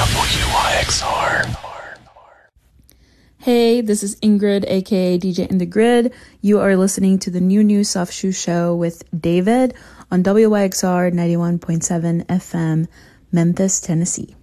WYXR. Hey, this is Ingrid, aka DJ in the Grid. You are listening to the New Soft Shoe Show with David on WYXR 91.7 FM, Memphis, Tennessee.